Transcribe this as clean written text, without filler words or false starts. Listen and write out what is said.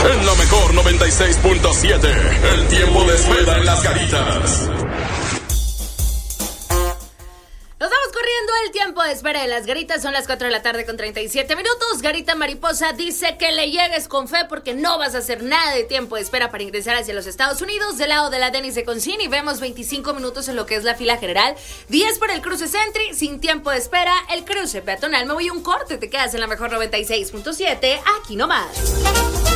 En la mejor 96.7, el tiempo de espera en las Garitas. Nos vamos corriendo, el tiempo de espera de las Garitas, son las 4 de la tarde con 37 minutos. Garita Mariposa dice que le llegues con fe porque no vas a hacer nada de tiempo de espera para ingresar hacia los Estados Unidos. Del lado de la Denis de Concini vemos 25 minutos en lo que es la fila general, 10 por el cruce Sentry, sin tiempo de espera, el cruce peatonal. Me voy a un corte, te quedas en la mejor 96.7, aquí nomás.